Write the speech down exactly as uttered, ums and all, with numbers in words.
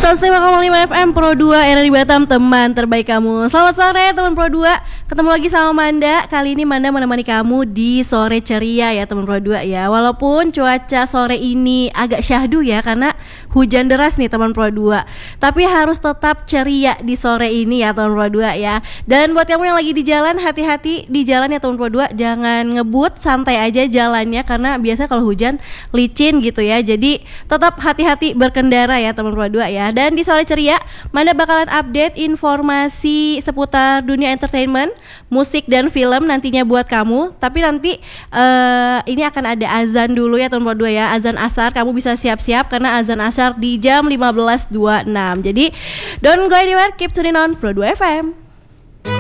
seratus lima koma lima F M Pro dua R R I Batam, teman terbaik kamu. Selamat sore teman Pro dua. Ketemu lagi sama Manda. Kali ini Manda menemani kamu di sore ceria ya teman Pro dua ya. Walaupun cuaca sore ini agak syahdu ya karena hujan deras nih teman Pro dua. Tapi harus tetap ceria di sore ini ya teman Pro dua ya. Dan buat kamu yang lagi di jalan, hati-hati di jalan ya teman Pro dua. Jangan ngebut, santai aja jalannya karena biasanya kalau hujan licin gitu ya. Jadi tetap hati-hati berkendara ya teman Pro dua ya. Dan di sore ceria Manda bakalan update informasi seputar dunia entertainment, musik dan film nantinya buat kamu. Tapi nanti uh, ini akan ada azan dulu ya teman Pro dua ya. Azan asar, kamu bisa siap-siap karena azan asar di jam lima belas dua puluh enam. Jadi don't go anywhere, keep tuning on Pro dua F M.